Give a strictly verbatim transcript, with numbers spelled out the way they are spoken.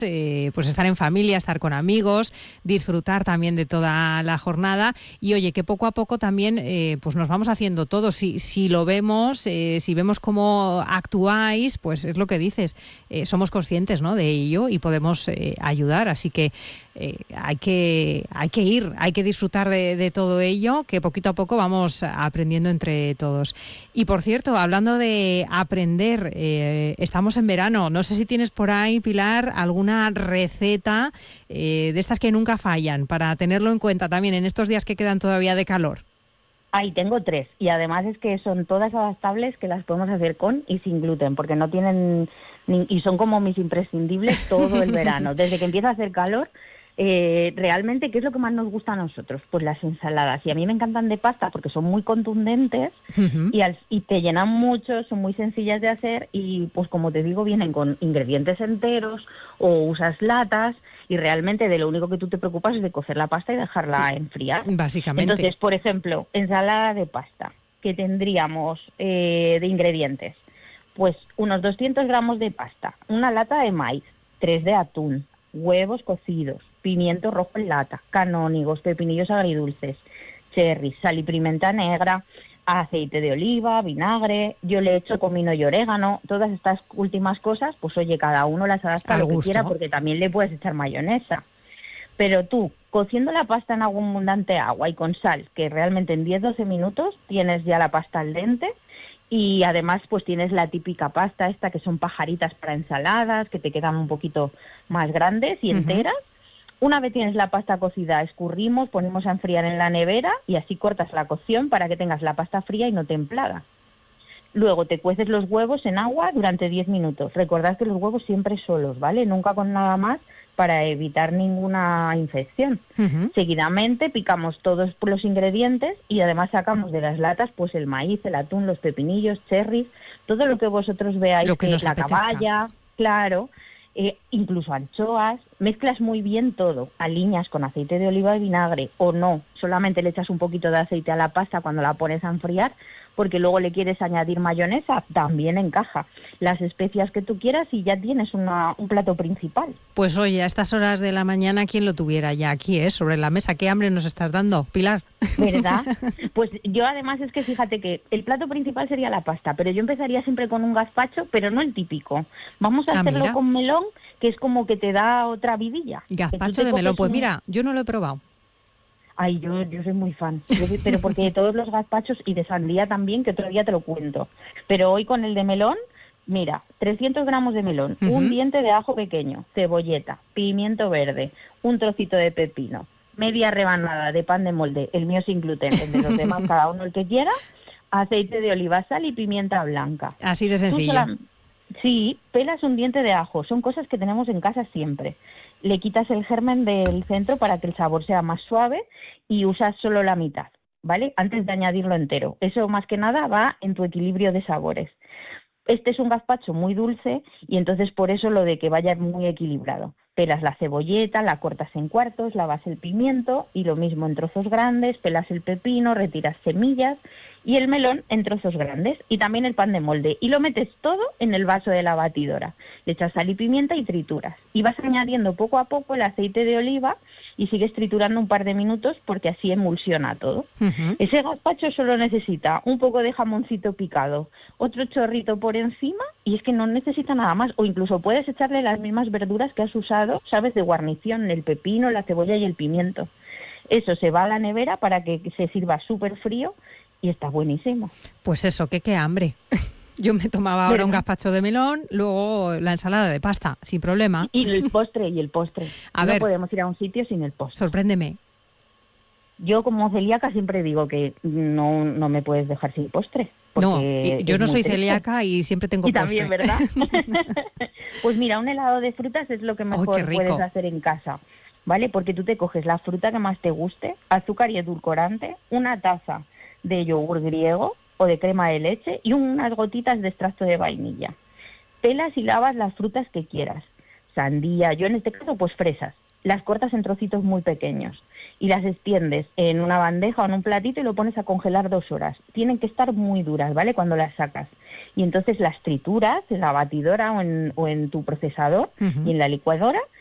Eh, pues estar en familia, estar con amigos, disfrutar también de toda la jornada y oye, que poco a poco también eh, pues nos vamos haciendo todo. Si, si lo vemos, eh, si vemos cómo actuáis, pues es lo que dices, eh, somos conscientes, ¿no?, de ello y podemos eh, ayudar, así que eh, hay que hay que ir, hay que disfrutar de, de todo ello, que poquito a poco vamos aprendiendo entre todos. Y por cierto, hablando de aprender, eh, estamos en verano, no sé si tienes por ahí, Pilar, alguna receta eh, de estas que nunca fallan, para tenerlo en cuenta también en estos días que quedan todavía de calor. Ahí tengo tres, y además es que son todas adaptables, que las podemos hacer con y sin gluten, porque no tienen, ni, y son como mis imprescindibles todo el verano, desde que empieza a hacer calor. Eh, realmente, ¿qué es lo que más nos gusta a nosotros? Pues las ensaladas, y a mí me encantan de pasta porque son muy contundentes uh-huh. y, al, y te llenan mucho, son muy sencillas de hacer y pues como te digo, vienen con ingredientes enteros o usas latas y realmente de lo único que tú te preocupas es de cocer la pasta y dejarla enfriar. Básicamente. Entonces, por ejemplo, ensalada de pasta, que tendríamos eh, de ingredientes, pues unos doscientos gramos de pasta, una lata de maíz, tres de atún, huevos cocidos, pimiento rojo en lata, canónigos, pepinillos agridulces, cherry, sal y pimienta negra, aceite de oliva, vinagre, yo le echo comino y orégano, todas estas últimas cosas, pues oye, cada uno las adapta a lo que quiera, porque también le puedes echar mayonesa. Pero tú, cociendo la pasta en agua abundante agua y con sal, que realmente en diez a doce minutos tienes ya la pasta al dente. Y además pues tienes la típica pasta esta que son pajaritas para ensaladas, que te quedan un poquito más grandes y enteras. Uh-huh. Una vez tienes la pasta cocida, escurrimos, ponemos a enfriar en la nevera y así cortas la cocción para que tengas la pasta fría y no templada. Luego te cueces los huevos en agua durante diez minutos. Recordad que los huevos siempre solos, ¿vale? Nunca con nada más, para evitar ninguna infección. Uh-huh. Seguidamente picamos todos los ingredientes y además sacamos de las latas pues el maíz, el atún, los pepinillos, cherries, todo lo que vosotros veáis, lo que que nos la apetezca. caballa, claro, eh, incluso anchoas, mezclas muy bien todo, aliñas con aceite de oliva y vinagre o no, solamente le echas un poquito de aceite a la pasta cuando la pones a enfriar, porque luego le quieres añadir mayonesa, también encaja. Las especias que tú quieras y ya tienes una, un plato principal. Pues oye, a estas horas de la mañana, ¿quién lo tuviera ya aquí, eh, sobre la mesa? ¿Qué hambre nos estás dando, Pilar? ¿Verdad? Pues yo además es que fíjate que el plato principal sería la pasta, pero yo empezaría siempre con un gazpacho, pero no el típico. Vamos a ah, hacerlo mira. con melón, que es como que te da otra vidilla. Gazpacho de melón, pues un... mira, yo no lo he probado. Ay, yo, yo soy muy fan, yo, pero porque de todos los gazpachos y de sandía también, que otro día te lo cuento. Pero hoy con el de melón, mira, trescientos gramos de melón, uh-huh. un diente de ajo pequeño, cebolleta, pimiento verde, un trocito de pepino, media rebanada de pan de molde, el mío sin gluten, el de los demás, cada uno el que quiera, aceite de oliva, sal y pimienta blanca. Así de sencillo. Sola... Sí, pelas un diente de ajo, son cosas que tenemos en casa siempre. Le quitas el germen del centro para que el sabor sea más suave y usas solo la mitad, ¿vale? Antes de añadirlo entero. Eso más que nada va en tu equilibrio de sabores. Este es un gazpacho muy dulce y entonces por eso lo de que vaya muy equilibrado. Pelas la cebolleta, la cortas en cuartos, lavas el pimiento y lo mismo en trozos grandes, pelas el pepino, retiras semillas y el melón en trozos grandes y también el pan de molde y lo metes todo en el vaso de la batidora. Le echas sal y pimienta y trituras y vas añadiendo poco a poco el aceite de oliva y sigues triturando un par de minutos porque así emulsiona todo. Uh-huh. Ese gazpacho solo necesita un poco de jamoncito picado, otro chorrito por encima y es que no necesita nada más, o incluso puedes echarle las mismas verduras que has usado, sabes, de guarnición, el pepino, la cebolla y el pimiento. Eso se va a la nevera para que se sirva súper frío y está buenísimo. Pues eso, que qué hambre. Yo me tomaba ahora un gazpacho de melón, luego la ensalada de pasta, sin problema. Y el postre, y el postre. A no ver, podemos ir a un sitio sin el postre. Sorpréndeme. Yo como celíaca siempre digo que no, no me puedes dejar sin postre. No, yo no soy celíaca y siempre tengo y postre. Y también, ¿verdad? Pues mira, un helado de frutas es lo que mejor oh, puedes hacer en casa, ¿vale? Porque tú te coges la fruta que más te guste, azúcar y edulcorante, una taza de yogur griego o de crema de leche y unas gotitas de extracto de vainilla. Pelas y lavas las frutas que quieras. Sandía, yo en este caso pues fresas. las cortas en trocitos muy pequeños y las extiendes en una bandeja o en un platito y lo pones a congelar dos horas. Tienen que estar muy duras, ¿vale? Cuando las sacas. Y entonces las trituras en la batidora o en, o en tu procesador uh-huh. y en la licuadora